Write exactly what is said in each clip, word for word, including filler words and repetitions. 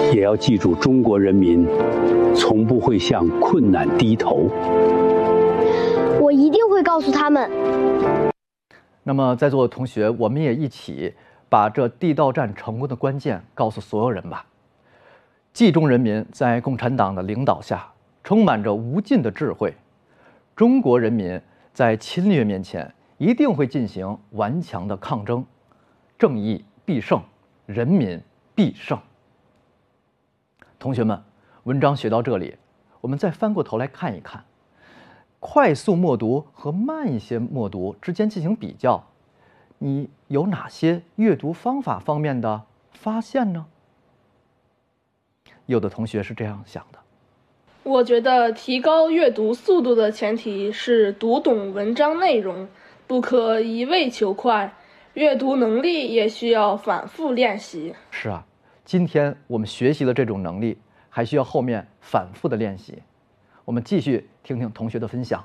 也要记住，中国人民从不会向困难低头。 我一定会告诉他们。 那么，在座的同学，我们也一起把这地道战成功的关键告诉所有人吧。冀中人民在共产党的领导下，充满着无尽的智慧。中国人民在侵略面前，一定会进行顽强的抗争，正义必胜，人民必胜。同学们，文章学到这里，我们再翻过头来看一看，快速默读和慢一些默读之间进行比较，你有哪些阅读方法方面的发现呢？有的同学是这样想的： 我觉得提高阅读速度的前提是读懂文章内容，不可一味求快，阅读能力也需要反复练习。 是啊，今天我们学习了这种能力，还需要后面反复的练习。我们继续听听同学的分享。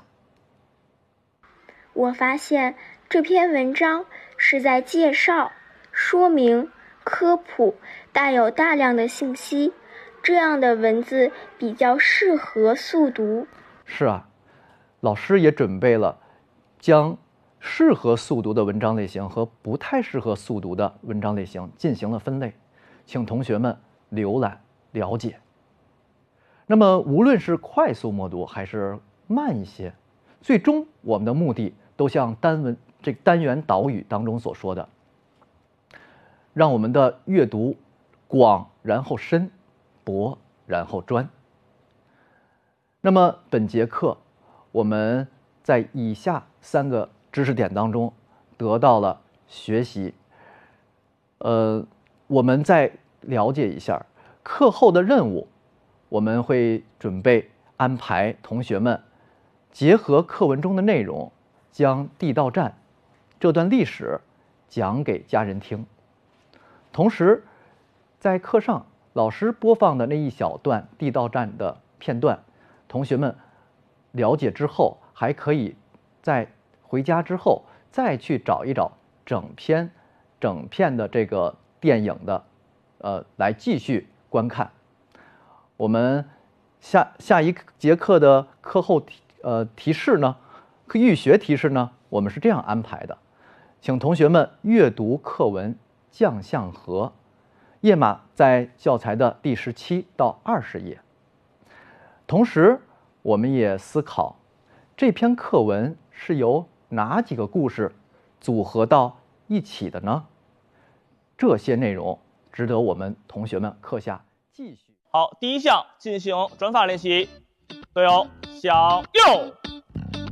我发现这篇文章是在介绍、说明、科普，带有大量的信息，这样的文字比较适合速读。 是啊，老师也准备了将适合速读的文章类型和不太适合速读的文章类型进行了分类，请同学们浏览了解。那么无论是快速默读还是慢一些，最终我们的目的都像单文这个单元导语当中所说的，让我们的阅读广然后深，博然后专。那么本节课我们在以下三个知识点当中得到了学习。呃，我们再了解一下课后的任务，我们会准备安排同学们结合课文中的内容，将地道战这段历史讲给家人听。同时，在课上老师播放的那一小段地道战的片段，同学们了解之后，还可以在回家之后再去找一找整篇整片的这个电影的，呃，来继续观看。我们下下一节课的课后提呃提示呢，预学提示呢，我们是这样安排的，请同学们阅读课文《将相和》，页码在教材的第十七到二十页。同时，我们也思考这篇课文是由哪几个故事组合到一起的呢？这些内容值得我们同学们课下继续。 好，第一项进行转法练习。队友向右。